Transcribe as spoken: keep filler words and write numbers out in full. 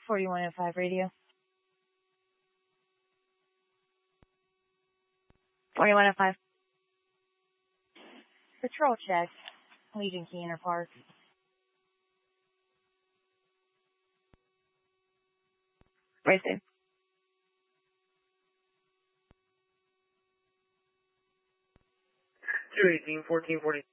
forty-one oh five radio. forty-one oh five. Patrol check. Legion Key Inner Park. Right there. two eighteen, fourteen forty.